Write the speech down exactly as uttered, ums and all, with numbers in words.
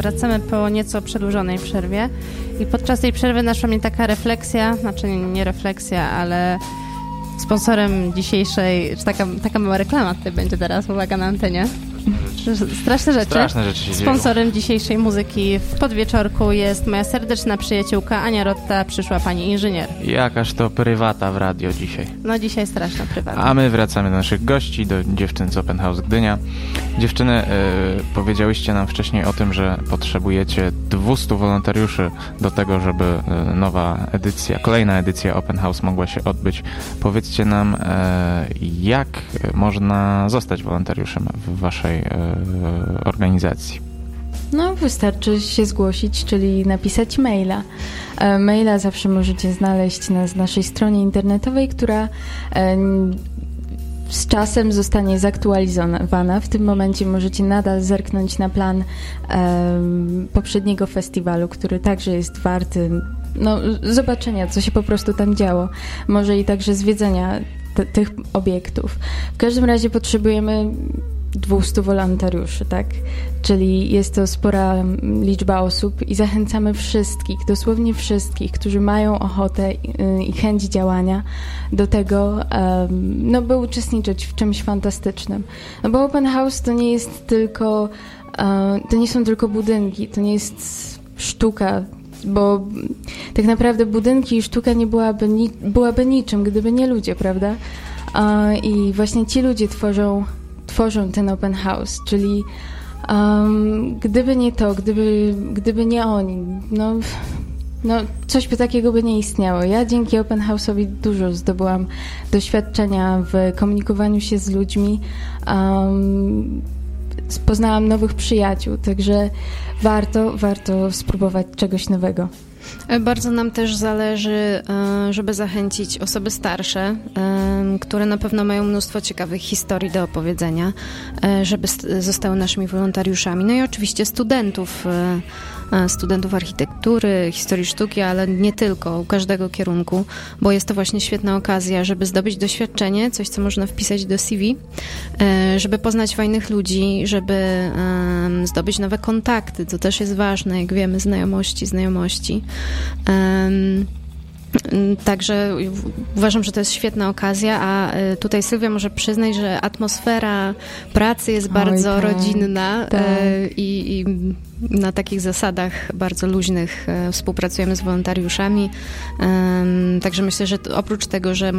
Wracamy po nieco przedłużonej przerwie i podczas tej przerwy naszła mnie taka refleksja, znaczy nie refleksja, ale sponsorem dzisiejszej, czy taka, taka mała reklama tutaj będzie teraz, uwaga na antenie. Straszne rzeczy. Straszne rzeczy się Sponsorem dzieją. dzisiejszej muzyki w podwieczorku jest moja serdeczna przyjaciółka Ania Rotta, przyszła pani inżynier. Jakaż to prywata w radio dzisiaj. No dzisiaj straszna prywata. A my wracamy do naszych gości, do dziewczyn z Open House Gdynia. Dziewczyny, yy, powiedziałyście nam wcześniej o tym, że potrzebujecie dwieście wolontariuszy do tego, żeby yy, nowa edycja, kolejna edycja Open House mogła się odbyć. Powiedzcie nam, yy, jak można zostać wolontariuszem w waszej yy, organizacji. No, wystarczy się zgłosić, czyli napisać maila. E, maila zawsze możecie znaleźć na naszej stronie internetowej, która e, z czasem zostanie zaktualizowana. W tym momencie możecie nadal zerknąć na plan e, poprzedniego festiwalu, który także jest warty no, zobaczenia, co się po prostu tam działo. Może i także zwiedzenia t- tych obiektów. W każdym razie potrzebujemy dwieście wolontariuszy, tak? Czyli jest to spora liczba osób i zachęcamy wszystkich, dosłownie wszystkich, którzy mają ochotę i chęć działania do tego, no by uczestniczyć w czymś fantastycznym. No bo Open House to nie jest tylko, to nie są tylko budynki, to nie jest sztuka, bo tak naprawdę budynki i sztuka nie byłaby, ni- byłaby niczym, gdyby nie ludzie, prawda? I właśnie ci ludzie tworzą tworzą ten Open House, czyli um, gdyby nie to, gdyby, gdyby nie oni, no, no coś by takiego by nie istniało. Ja dzięki Open House'owi dużo zdobyłam doświadczenia w komunikowaniu się z ludźmi, um, poznałam nowych przyjaciół, także warto, warto spróbować czegoś nowego. Bardzo nam też zależy, żeby zachęcić osoby starsze, które na pewno mają mnóstwo ciekawych historii do opowiedzenia, żeby zostały naszymi wolontariuszami. No i oczywiście studentów, studentów architektury, historii sztuki, ale nie tylko, u każdego kierunku, bo jest to właśnie świetna okazja, żeby zdobyć doświadczenie, coś, co można wpisać do C V, żeby poznać fajnych ludzi, żeby zdobyć nowe kontakty, to też jest ważne, jak wiemy, znajomości, znajomości. Także uważam, że to jest świetna okazja, a tutaj Sylwia może przyznać, że atmosfera pracy jest bardzo Oj, tak, rodzinna tak. I, i na takich zasadach bardzo luźnych współpracujemy z wolontariuszami. Także myślę, że oprócz tego, że